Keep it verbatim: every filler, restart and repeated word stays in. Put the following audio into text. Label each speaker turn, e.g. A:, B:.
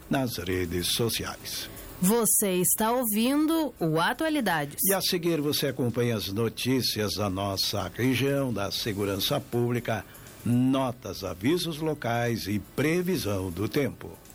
A: nas redes sociais.
B: Você está ouvindo o Atualidades.
A: E a seguir você acompanha as notícias da nossa região, da segurança pública, notas, avisos locais e previsão do tempo.